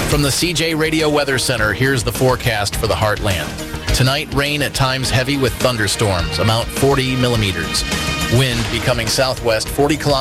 From the CJ Radio Weather Center, here's the forecast for the Heartland. Tonight, rain at times heavy with thunderstorms, amount 40 millimeters. Wind becoming southwest 40 kilometers